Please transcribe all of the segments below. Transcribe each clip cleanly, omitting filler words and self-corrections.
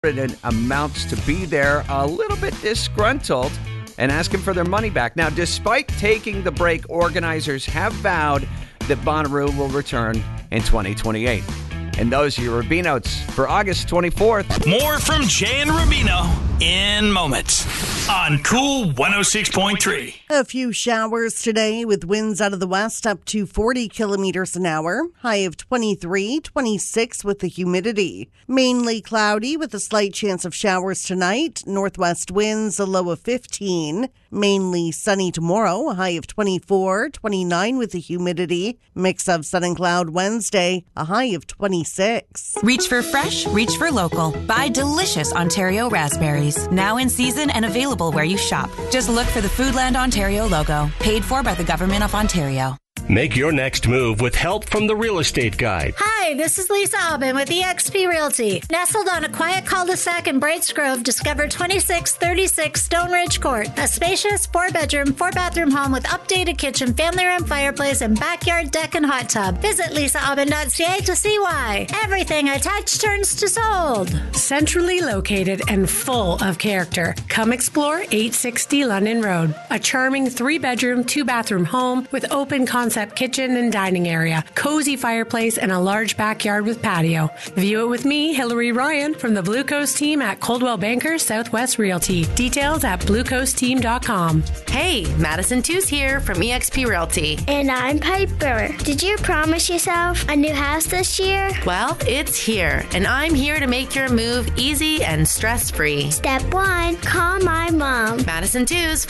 and amounts to be there a little bit disgruntled and asking for their money back. Now, despite taking the break, organizers have vowed that Bonnaroo will return in 2028. And those are your Rubino's for August 24th. More from Jay and Rubino in moments on Cool 106.3. A few showers today with winds out of the west up to 40 kilometers an hour. High of 23, 26 with the humidity. Mainly cloudy with a slight chance of showers tonight. Northwest winds, a low of 15. Mainly sunny tomorrow. A high of 24, 29 with the humidity. Mix of sun and cloud Wednesday. A high of 26. Reach for fresh, reach for local. Buy delicious Ontario raspberries. Now in season and available where you shop. Just look for the Foodland Ontario logo. Paid for by the Government of Ontario. Make your next move with help from the Real Estate Guide. Hi, this is Lisa Aubin with eXp Realty. Nestled on a quiet cul-de-sac in Brights Grove, discover 2636 Stone Ridge Court. A spacious 4-bedroom, 4-bathroom home with updated kitchen, family room, fireplace, and backyard deck and hot tub. Visit lisaaubin.ca to see why. Everything I touch turns to sold. Centrally located and full of character. Come explore 860 London Road. A charming 3-bedroom, 2-bathroom home with open concept kitchen and dining area, cozy fireplace, and a large backyard with patio. View it with me, Hillary Ryan, from the Blue Coast team at Coldwell Banker Southwest Realty. Details at bluecoastteam.com. Hey, Madison Tooze here from eXp Realty. And I'm Piper. Did you promise yourself a new house this year? Well, it's here, and I'm here to make your move easy and stress-free. Step 1, call my mom. Madison Tooze,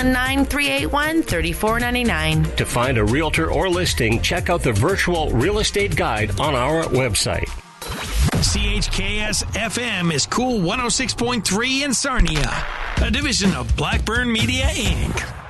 519-381-3499. To find a realtor or listing, check out the virtual real estate guide on our website. CHKS FM is Cool 106.3 in Sarnia, a division of Blackburn Media, Inc.